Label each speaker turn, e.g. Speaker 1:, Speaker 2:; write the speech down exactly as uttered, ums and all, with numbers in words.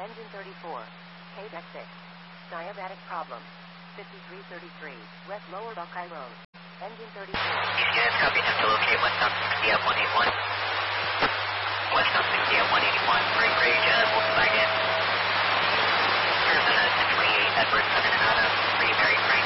Speaker 1: Engine thirty-four. K deck six. Diabatic problem. fifty-three thirty-three. West Lower Buckeye Road. Engine thirty-four.
Speaker 2: D C S, copy. Have to locate westbound sixty at one eighty-one. Westbound sixty at one eighty-one. Break range, uh, Volkswagen. Here's an uh, ten twenty-eight Edward, seven and out of three Mary Frank.